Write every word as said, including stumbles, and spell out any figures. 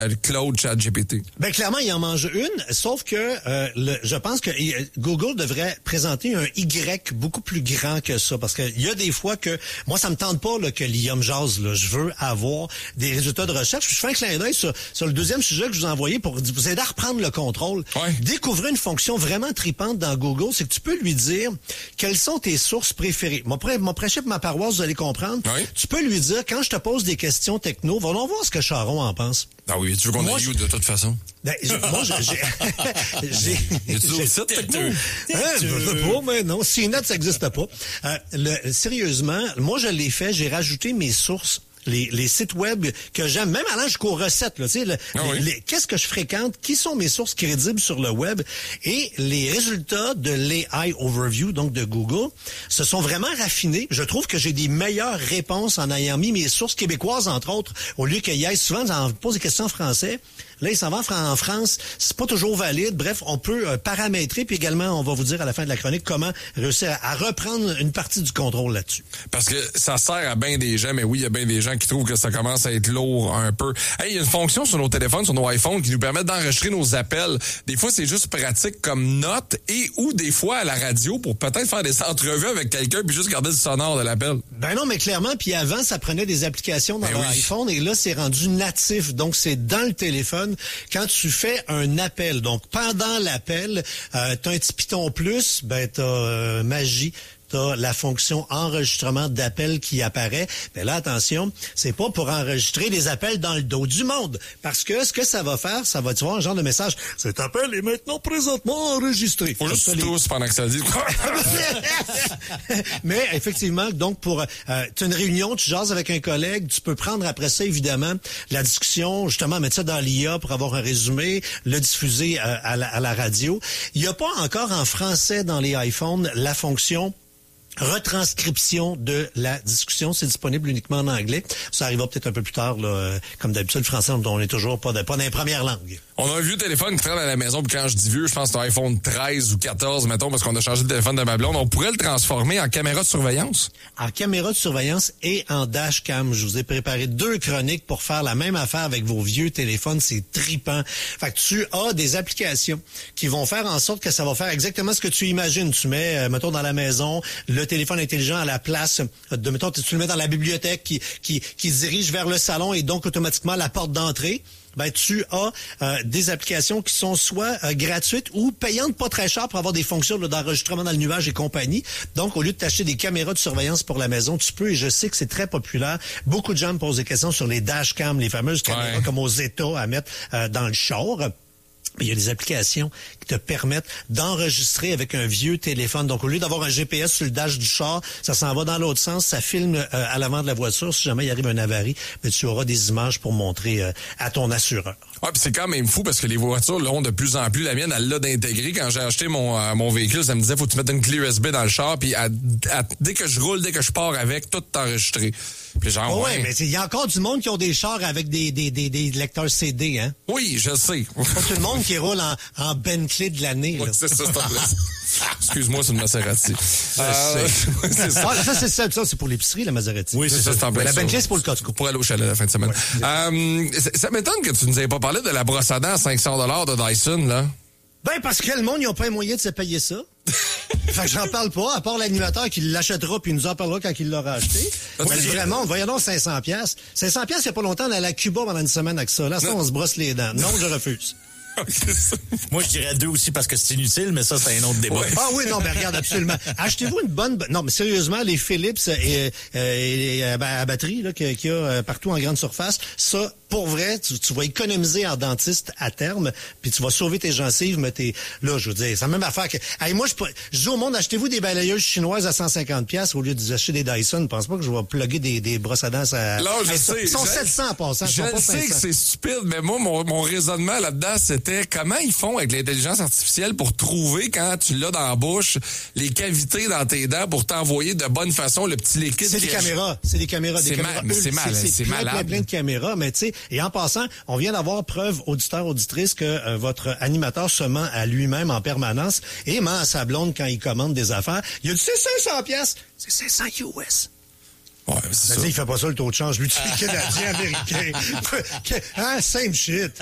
Claude ChatGPT. Ben clairement, il en mange une, sauf que euh, le, je pense que euh, Google devrait présenter un Y beaucoup plus grand que ça, parce que il y a des fois que moi ça me tente pas là, que l'I A me jase. Là, je veux avoir des résultats de recherche. Je fais un clin d'œil sur, sur le deuxième sujet que je vous ai envoyé pour vous aider à reprendre le contrôle. Ouais. Découvrez une fonction vraiment tripante dans Google, c'est que tu peux lui dire quelles sont tes sources préférées. Mon, pré, mon prêcher pour ma paroisse, vous allez comprendre. Ouais. Tu peux lui dire quand je te pose des questions techno, va donc voir ce que Charon en pense. Ah oui, tu veux qu'on aille où de toute façon? Ben, moi, j'ai... j'ai, j'ai tu j'ai site techno? Hein, je sais pas, mais non. C net, ça n'existe pas. Euh, le, sérieusement, moi, je l'ai fait. J'ai rajouté mes sources. Les, les sites web que j'aime, même allant jusqu'aux recettes, là, tu sais, le, ah oui. les, qu'est-ce que je fréquente, qui sont mes sources crédibles sur le web, et les résultats de l'A I Overview, donc de Google, se sont vraiment raffinés. Je trouve que j'ai des meilleures réponses en ayant mis mes sources québécoises, entre autres, au lieu qu'il y ait souvent, on pose des questions en français. Là, il s'en va en France. C'est pas toujours valide. Bref, on peut euh, paramétrer. Puis également, on va vous dire à la fin de la chronique comment réussir à, à reprendre une partie du contrôle là-dessus. Parce que ça sert à bien des gens, mais oui, il y a bien des gens qui trouvent que ça commence à être lourd un peu. Hey, il y a une fonction sur nos téléphones, sur nos iPhones, qui nous permet d'enregistrer nos appels. Des fois, c'est juste pratique comme note et ou des fois à la radio pour peut-être faire des entrevues avec quelqu'un puis juste garder le sonore de l'appel. Ben non, mais clairement. Puis avant, ça prenait des applications dans ben leur oui. iPhone et là, c'est rendu natif. Donc, c'est dans le téléphone. Quand tu fais un appel, donc pendant l'appel, euh, t'as un petit piton plus, ben t'as euh, magie. T'as la fonction enregistrement d'appel qui apparaît. Mais là, attention, c'est pas pour enregistrer des appels dans le dos du monde. Parce que ce que ça va faire, ça va te voir un genre de message. Cet appel est maintenant présentement enregistré. Faut juste les... tous pendant que ça dit. Mais effectivement, donc pour euh, tu as une réunion, tu jases avec un collègue, tu peux prendre après ça, évidemment, la discussion, justement, mettre ça dans l'I A pour avoir un résumé, le diffuser euh, à, la, à la radio. Il n'y a pas encore en français dans les iPhones la fonction retranscription de la discussion, c'est disponible uniquement en anglais. Ça arrivera peut-être un peu plus tard, là, comme d'habitude, le français, on n'est toujours pas, de, pas dans les premières langues. On a un vieux téléphone qui traîne à la maison, puis quand je dis vieux, je pense que c'est un iPhone treize ou quatorze, mettons, parce qu'on a changé le téléphone de ma blonde. On pourrait le transformer en caméra de surveillance? En caméra de surveillance et en dashcam. Je vous ai préparé deux chroniques pour faire la même affaire avec vos vieux téléphones. C'est tripant. Fait que tu as des applications qui vont faire en sorte que ça va faire exactement ce que tu imagines. Tu mets, euh, mettons, dans la maison, le téléphone intelligent à la place de, mettons, tu le mets dans la bibliothèque qui, qui, qui dirige vers le salon et donc automatiquement la porte d'entrée. Ben, tu as euh, des applications qui sont soit euh, gratuites ou payantes, pas très cher pour avoir des fonctions là, d'enregistrement dans le nuage et compagnie. Donc, au lieu de t'acheter des caméras de surveillance pour la maison, tu peux, et je sais que c'est très populaire, beaucoup de gens me posent des questions sur les dashcams, les fameuses caméras ouais. comme aux États à mettre euh, dans le char. Il y a des applications qui te permettent d'enregistrer avec un vieux téléphone. Donc, au lieu d'avoir un G P S sur le dash du char, ça s'en va dans l'autre sens, ça filme euh, à l'avant de la voiture. Si jamais il arrive un avarie, mais tu auras des images pour montrer euh, à ton assureur. Ouais, puis c'est quand même fou parce que les voitures l'ont de plus en plus. La mienne, elle l'a d'intégrer. Quand j'ai acheté mon euh, mon véhicule, ça me disait faut que tu mettes une clé U S B dans le char, puis à, à, dès que je roule, dès que je pars avec, tout est enregistré. Puis genre, oh ouais, ouais, mais il y a encore du monde qui ont des chars avec des des des, des lecteurs C D, hein. Oui, je sais. Pas tout le monde qui roule en, en Bentley de l'année. Ouais, c'est ça, c'est excuse-moi, c'est une Maserati. Euh, c'est ça. Ah, ça, c'est ça, ça, c'est pour l'épicerie, la Maserati. Oui, c'est ça, c'est en La Bentley, c'est pour le Costco. Pour aller au chalet la fin de semaine. Ouais. Euh, ça, ça m'étonne que tu nous aies pas parlé de la brosse à dents à cinq cents dollars de Dyson, là. Ben, parce que le monde, ils n'ont pas les moyens de se payer ça. Fait que j'en parle pas, à part l'animateur qui l'achètera puis il nous en parlera quand il l'aura acheté. Mais oui, vraiment, voyons donc cinq cents piastres. cinq cents piastres, il y a pas longtemps, on allait à Cuba pendant une semaine avec ça. Là, ça, on se brosse les dents. Non, je refuse. Moi, je dirais deux aussi parce que c'est inutile, mais ça, c'est un autre débat. Ouais. Ah oui, non, mais regarde, absolument. Achetez-vous une bonne... Non, mais sérieusement, les Philips et, et, et à batterie là, qu'il y a partout en grande surface, ça, pour vrai, tu, tu vas économiser en dentiste à terme, puis tu vas sauver tes gencives, mais t'es... Là, je veux dire, c'est la même affaire que... Hey, moi, je, je dis au monde, achetez-vous des balayeuses chinoises à cent cinquante piastres au lieu d'acheter des Dyson. Je pense pas que je vais plugger des, des brosses à dents à... Là, je hey, sais. Ils sont je, sept cents en passant. Je pas sais que c'est stupide, mais moi, mon, mon raisonnement là-dedans, c'était comment ils font avec l'intelligence artificielle pour trouver, quand tu l'as dans la bouche, les cavités dans tes dents pour t'envoyer de bonne façon le petit liquide. C'est des caméras. C'est des caméras. C'est ma- c'est mal, c'est, c'est plein, malade. Plein, plein de caméras, mais tu sais, et en passant, on vient d'avoir preuve, auditeur, auditrice, que euh, votre animateur se ment à lui-même en permanence et ment à sa blonde quand il commande des affaires. Il a dit, c'est cinq cents piastres. C'est cinq cents U S. Ouais, c'est Ben, ça. il fait pas ça le taux de change. Lui, tu es Canadien, Américain. Hein, same shit.